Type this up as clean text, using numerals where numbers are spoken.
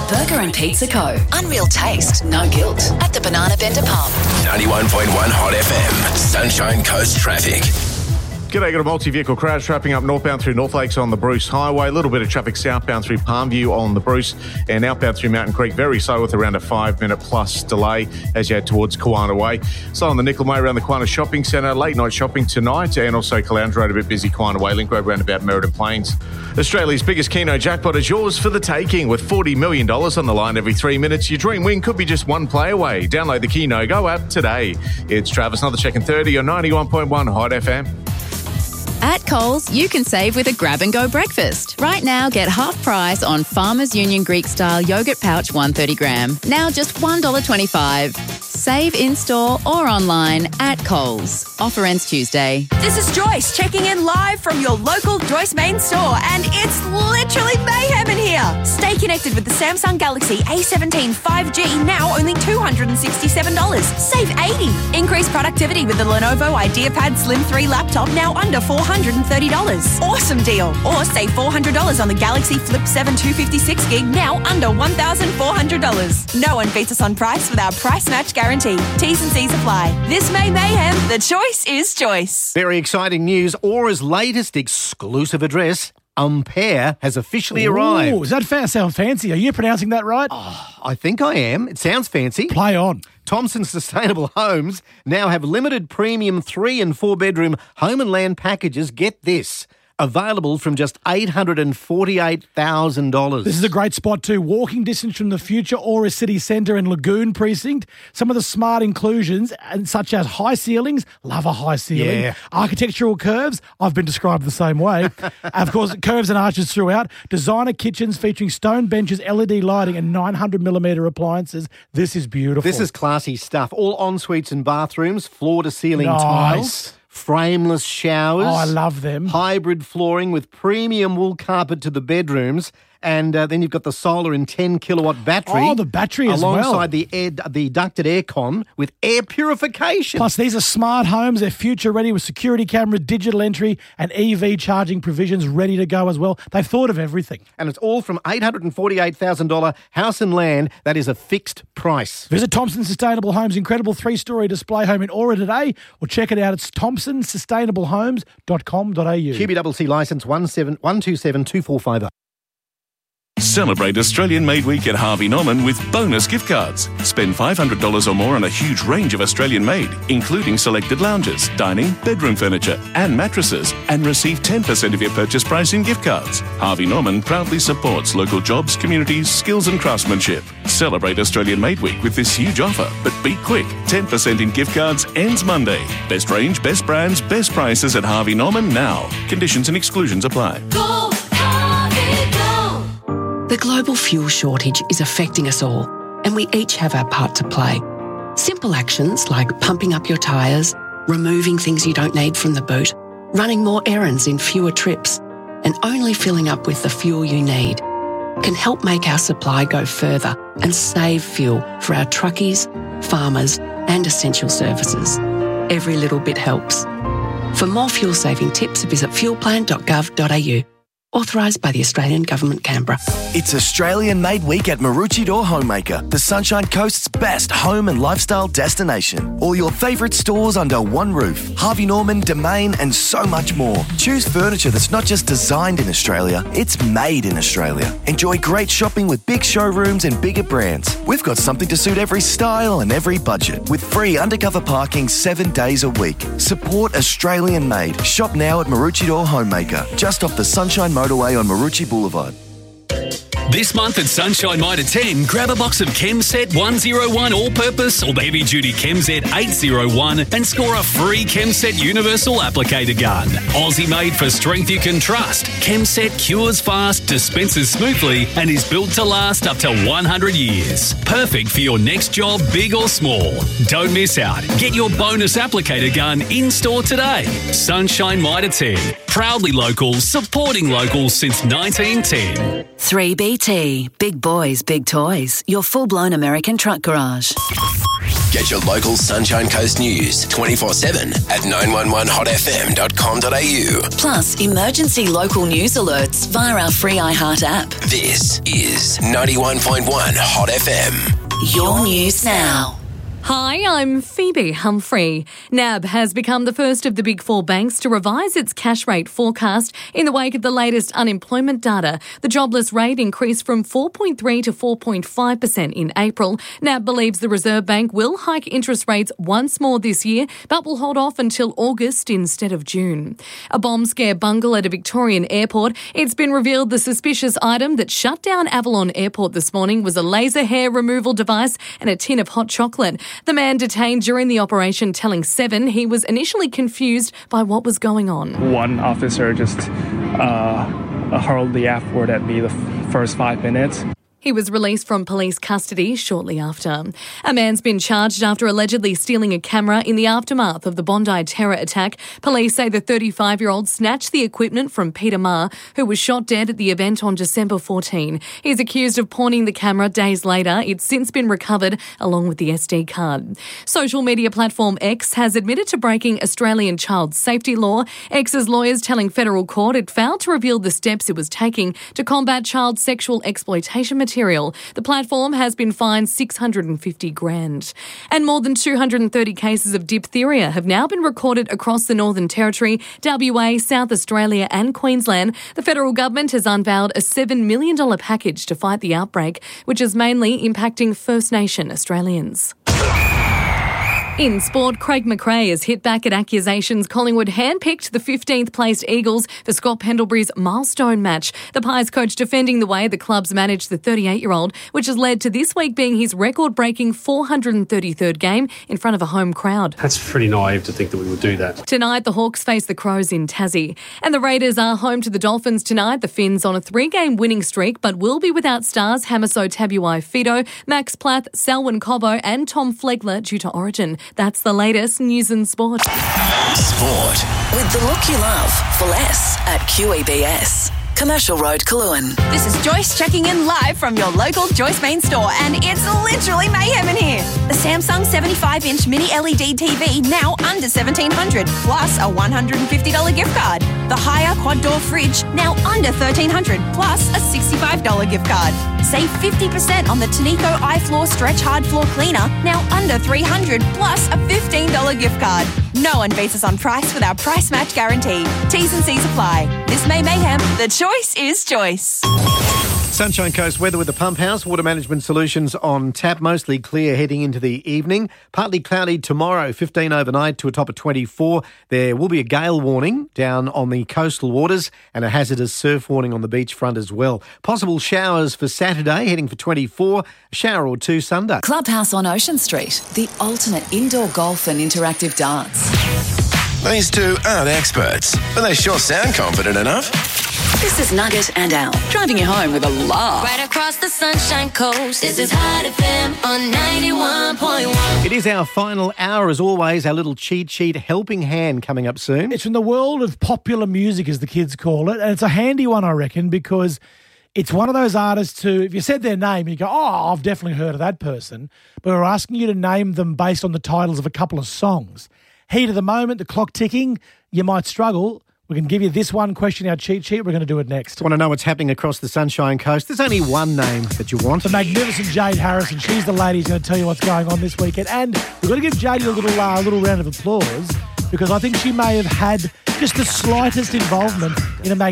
Burger and Pizza Co. Unreal taste, no guilt. At the Banana Bender Pub. 91.1 Hot FM. Sunshine Coast traffic. G'day, got a multi-vehicle crash wrapping up northbound through North Lakes on the Bruce Highway. A little bit of traffic southbound through Palmview on the Bruce and outbound through Mountain Creek. Very slow with around a 5-minute plus delay as you head towards Kawana Way. So on the Nickel Way around the Kawana Shopping Centre, late night shopping tonight, and also Caloundra Road a bit busy, Kawana Way, Link Road round about Meriden Plains. Australia's biggest Keno jackpot is yours for the taking with $40 million on the line every 3 minutes. Your dream win could be just one play away. Download the Keno Go app today. It's Travis, another check in 30 on 91.1 Hot FM. At Coles, you can save with a grab-and-go breakfast. Right now, get half price on Farmers Union Greek-style yogurt pouch 130 gram. Now just $1.25. Save in-store or online at Coles. Offer ends Tuesday. This is Joyce checking in live from your local Joyce main store, and it's literally mayhem in here. Stay connected with the Samsung Galaxy A17 5G, now only $267. Save $80. Increase productivity with the Lenovo IdeaPad Slim 3 laptop, now under $430. Awesome deal. Or save $400 on the Galaxy Flip 7 256 gig, now under $1,400. No one beats us on price with our price match guarantee. T's and C's apply. This May mayhem, the choice is choice. Very exciting news. Aura's latest exclusive address, Ampere, has officially arrived. Oh, does that sound fancy? Are you pronouncing that right? Oh, I think I am. It sounds fancy. Play on. Thompson Sustainable Homes now have limited premium 3 and 4 bedroom home and land packages. Get this. Available from just $848,000. This is a great spot too. Walking distance from the future Aura City Centre and Lagoon Precinct. Some of the smart inclusions, such as high ceilings, love a high ceiling. Yeah. Architectural curves, I've been described the same way. Of course, curves and arches throughout. Designer kitchens featuring stone benches, LED lighting and 900mm appliances. This is beautiful. This is classy stuff. All en-suites and bathrooms, floor-to-ceiling tiles. Frameless showers. Oh, I love them. Hybrid flooring with premium wool carpet to the bedrooms. And then you've got the solar and 10-kilowatt battery. Oh, the battery as well. Alongside the ducted aircon with air purification. Plus, these are smart homes. They're future-ready with security cameras, digital entry and EV charging provisions ready to go as well. They've thought of everything. And it's all from $848,000 house and land. That is a fixed price. Visit Thompson Sustainable Homes' incredible 3-story display home in Aura today or check it out. It's thompsonsustainablehomes.com.au. QBCC licence 1272450. Celebrate Australian Made Week at Harvey Norman with bonus gift cards. Spend $500 or more on a huge range of Australian made, including selected lounges, dining, bedroom furniture and mattresses, and receive 10% of your purchase price in gift cards. Harvey Norman proudly supports local jobs, communities, skills and craftsmanship. Celebrate Australian Made Week with this huge offer, but be quick. 10% in gift cards ends Monday. Best range, best brands, best prices at Harvey Norman now. Conditions and exclusions apply. Go, Harvey, go! The global fuel shortage is affecting us all, and we each have our part to play. Simple actions like pumping up your tyres, removing things you don't need from the boot, running more errands in fewer trips, and only filling up with the fuel you need can help make our supply go further and save fuel for our truckies, farmers, and essential services. Every little bit helps. For more fuel-saving tips, visit fuelplan.gov.au. Authorised by the Australian Government, Canberra. It's Australian Made Week at Maroochydore Homemaker, the Sunshine Coast's best home and lifestyle destination. All your favourite stores under one roof. Harvey Norman, Domain and so much more. Choose furniture that's not just designed in Australia, it's made in Australia. Enjoy great shopping with big showrooms and bigger brands. We've got something to suit every style and every budget, with free undercover parking 7 days a week. Support Australian Made. Shop now at Maroochydore Homemaker, just off the Sunshine Motorway on Maroochy Boulevard. This month at Sunshine Mitre 10, grab a box of ChemSet 101 All-Purpose or Heavy Duty ChemSet 801 and score a free ChemSet Universal Applicator Gun. Aussie made for strength you can trust. ChemSet cures fast, dispenses smoothly and is built to last up to 100 years. Perfect for your next job, big or small. Don't miss out. Get your bonus applicator gun in-store today. Sunshine Mitre 10. Proudly local, supporting locals since 1910. 3BT, Big Boys, Big Toys, your full-blown American truck garage. Get your local Sunshine Coast news 24/7 at 911hotfm.com.au. Plus, emergency local news alerts via our free iHeart app. This is 91.1 Hot FM. Your news now. Hi, I'm Phoebe Humphrey. NAB has become the first of the Big Four banks to revise its cash rate forecast in the wake of the latest unemployment data. The jobless rate increased from 4.3 to 4.5% in April. NAB believes the Reserve Bank will hike interest rates once more this year, but will hold off until August instead of June. A bomb scare bungled at a Victorian airport. It's been revealed the suspicious item that shut down Avalon Airport this morning was a laser hair removal device and a tin of hot chocolate. The man detained during the operation telling Seven he was initially confused by what was going on. One officer just hurled the F word at me the first 5 minutes. He was released from police custody shortly after. A man's been charged after allegedly stealing a camera in the aftermath of the Bondi terror attack. Police say the 35-year-old snatched the equipment from Peter Marr, who was shot dead at the event on December 14. He's accused of pawning the camera days later. It's since been recovered along with the SD card. Social media platform X has admitted to breaking Australian child safety law. X's lawyers telling federal court it failed to reveal the steps it was taking to combat child sexual exploitation material. The platform has been fined $650,000. And more than 230 cases of diphtheria have now been recorded across the Northern Territory, WA, South Australia and Queensland. The federal government has unveiled a $7 million package to fight the outbreak, which is mainly impacting First Nation Australians. In sport, Craig McRae has hit back at accusations Collingwood handpicked the 15th placed Eagles for Scott Pendlebury's milestone match. The Pies coach defending the way the clubs managed the 38-year-old, which has led to this week being his record-breaking 433rd game in front of a home crowd. That's pretty naive to think that we would do that. Tonight, the Hawks face the Crows in Tassie. And the Raiders are home to the Dolphins tonight. The Finns on a 3-game winning streak, but will be without stars Hamiso Tabuai-Fidow, Max Plath, Selwyn Cobbo and Tom Flegler due to Origin. That's the latest news and sport. Sport. With the look you love for less at QEBS. Commercial Road, Coolangatta. This is Joyce checking in live from your local Joyce Main store, and it's literally mayhem in here. The Samsung 75-inch mini LED TV now under $1,700, plus a $150 gift card. The Haier quad-door fridge now under $1,300, plus a $65 gift card. Save 50% on the Tanico iFloor Stretch Hard Floor Cleaner, now under $300, plus a $15 gift card. No one beats us on price with our price match guarantee. T's and C's apply. This May mayhem, the choice is choice. Sunshine Coast weather with the Pump House. Water management solutions on tap. Mostly clear heading into the evening. Partly cloudy tomorrow, 15 overnight to a top of 24. There will be a gale warning down on the coastal waters and a hazardous surf warning on the beachfront as well. Possible showers for Saturday, heading for 24. A shower or two Sunday. Clubhouse on Ocean Street, the ultimate indoor golf and interactive darts. These two aren't experts, but they sure sound confident enough. This is Nugget and Al, driving you home with a laugh. Right across the Sunshine Coast, this is Hot FM on 91.1. It is our final hour, as always, our little cheat sheet helping hand coming up soon. It's from the world of popular music, as the kids call it, and it's a handy one, I reckon, because it's one of those artists who, if you said their name, you go, oh, I've definitely heard of that person, but we're asking you to name them based on the titles of a couple of songs. Heat of the moment, the clock ticking, you might struggle. We can give you this one question, our cheat sheet. We're going to do it next. Want to know what's happening across the Sunshine Coast? There's only one name that you want. The magnificent Jade Harrison. She's the lady who's going to tell you what's going on this weekend. And we've got to give Jade a little round of applause because I think she may have had just the slightest involvement in a